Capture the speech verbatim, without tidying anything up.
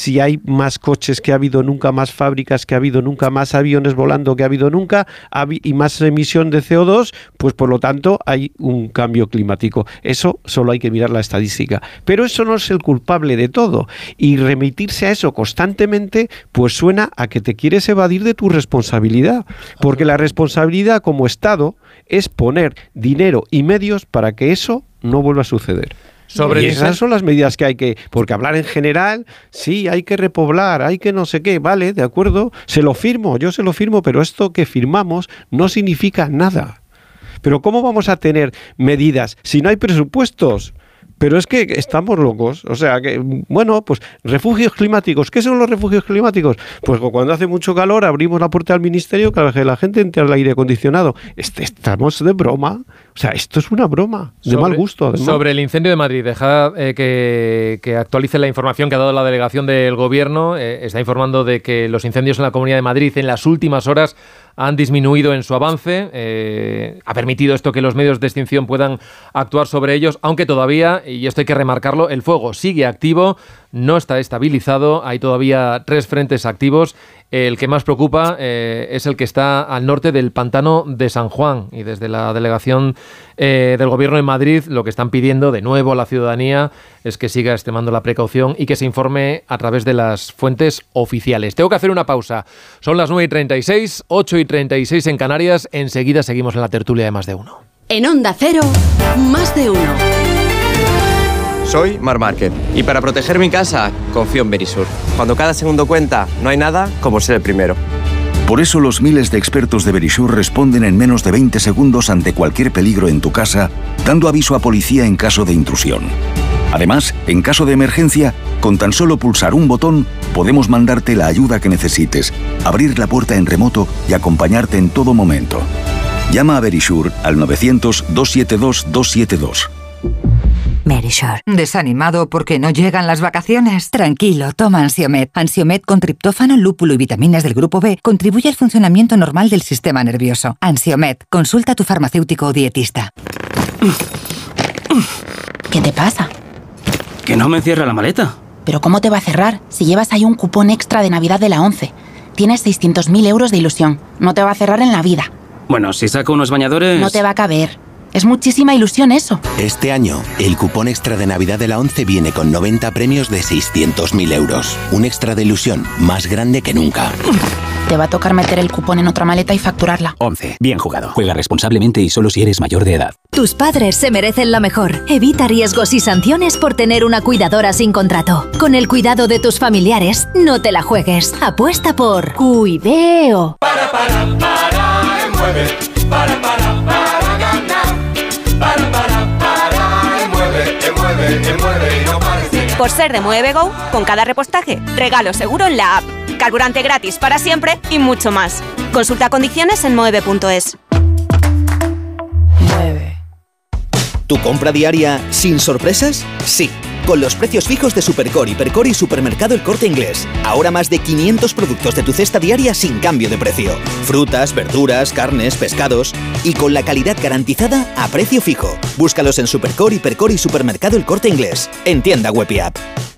si hay más coches que ha habido nunca, más fábricas que ha habido nunca, más aviones volando que ha habido nunca y más emisión de C O dos, pues por lo tanto hay un cambio climático. Eso solo hay que mirar la estadística. Pero eso no es el culpable de todo. Y remitirse a eso constantemente, pues suena a que te quieres evadir de tu responsabilidad. Porque la responsabilidad como Estado es poner dinero y medios para que eso no vuelva a suceder. Sobre y esas son las medidas que hay que... Porque hablar en general, sí, hay que repoblar, hay que no sé qué, vale, de acuerdo, se lo firmo, yo se lo firmo, pero esto que firmamos no significa nada. Pero ¿cómo vamos a tener medidas si no hay presupuestos? Pero es que estamos locos, o sea, que bueno, pues refugios climáticos. ¿Qué son los refugios climáticos? Pues cuando hace mucho calor abrimos la puerta al ministerio para que la gente entre al aire acondicionado. Este, estamos de broma, o sea, esto es una broma, de sobre, mal gusto. Además. Sobre el incendio de Madrid, deja eh, que, que actualice la información que ha dado la delegación del Gobierno. Eh, está informando de que los incendios en la Comunidad de Madrid en las últimas horas han disminuido en su avance. Eh, ha permitido esto que los medios de extinción puedan actuar sobre ellos, aunque todavía, y esto hay que remarcarlo, el fuego sigue activo, no está estabilizado, hay todavía tres frentes activos. El que más preocupa eh, es el que está al norte del pantano de San Juan, y desde la delegación eh, del Gobierno en Madrid lo que están pidiendo de nuevo a la ciudadanía es que siga extremando la precaución y que se informe a través de las fuentes oficiales. Tengo que hacer una pausa. Son las nueve y treinta y seis, ocho y treinta y seis en Canarias. Enseguida seguimos en la tertulia de Más de Uno. En Onda Cero, Más de Uno. Soy Mar Márquez y para proteger mi casa confío en Verisur. Cuando cada segundo cuenta, no hay nada como ser el primero. Por eso los miles de expertos de Verisur responden en menos de veinte segundos ante cualquier peligro en tu casa, dando aviso a policía en caso de intrusión. Además, en caso de emergencia, con tan solo pulsar un botón, podemos mandarte la ayuda que necesites, abrir la puerta en remoto y acompañarte en todo momento. Llama a Verisur al novecientos, doscientos setenta y dos, doscientos setenta y dos. Verisur. ¿Desanimado porque no llegan las vacaciones? Tranquilo, toma Ansiomed. Ansiomed con triptófano, lúpulo y vitaminas del grupo B contribuye al funcionamiento normal del sistema nervioso. Ansiomed. Consulta a tu farmacéutico o dietista. ¿Qué te pasa? Que no me cierra la maleta. ¿Pero cómo te va a cerrar si llevas ahí un cupón extra de Navidad de la ONCE? Tienes seiscientos mil euros de ilusión. No te va a cerrar en la vida. Bueno, si saco unos bañadores... No te va a caber. Es muchísima ilusión eso. Este año, el cupón extra de Navidad de la ONCE viene con noventa premios de seiscientos mil euros. Un extra de ilusión más grande que nunca. Te va a tocar meter el cupón en otra maleta y facturarla. ONCE. Bien jugado. Juega responsablemente y solo si eres mayor de edad. Tus padres se merecen lo mejor. Evita riesgos y sanciones por tener una cuidadora sin contrato. Con el cuidado de tus familiares, no te la juegues. Apuesta por Cuideo. Para, para, para, mueve. Para, para, para ganar. Para, para, para, mueve, mueve, mueve y no parece. Por ser de Mueve Go, con cada repostaje, regalo seguro en la app. Carburante gratis para siempre y mucho más. Consulta condiciones en moeve punto es. Mueve. ¿Tu compra diaria sin sorpresas? Sí. Con los precios fijos de Supercore, Hipercore y Supermercado El Corte Inglés. Ahora más de quinientos productos de tu cesta diaria sin cambio de precio. Frutas, verduras, carnes, pescados. Y con la calidad garantizada a precio fijo. Búscalos en Supercore, Hipercore y Supermercado El Corte Inglés. En tienda web y app.